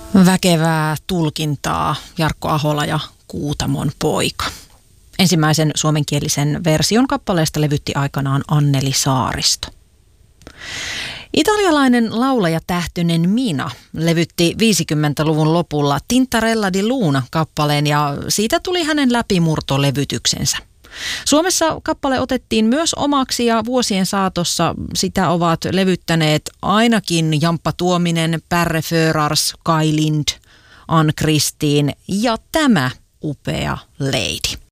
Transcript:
Väkevää tulkintaa Jarkko Ahola ja Kuutamon poika. Ensimmäisen suomenkielisen version kappaleesta levytti aikanaan Anneli Saaristo. Italialainen laulajatähtöinen Mina levytti 50-luvun lopulla Tintarella di Luna -kappaleen ja siitä tuli hänen läpimurtolevytyksensä. Suomessa kappale otettiin myös omaksi ja vuosien saatossa sitä ovat levyttäneet ainakin Jamppa Tuominen, Pärre Förars, Kai Lind, Ann Kristiin ja tämä upea lady.